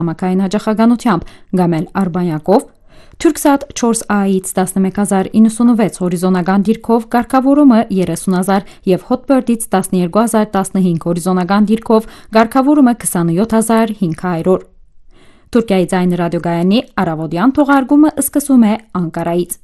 համակային հաճախականությամբ, Գամել Արբանյակով, Թուրքսատ 4A-ից 11096 հորիզոնական դիրքով կարգավորումը 30000 եւ Hotbird-ից 12015 հորիզոնական դիրքով կարգավորումը 27500։ Թուրքիայի ձայնի ռադիոգայանի առավոտյան թողարկումը սկսում է Անկարայից։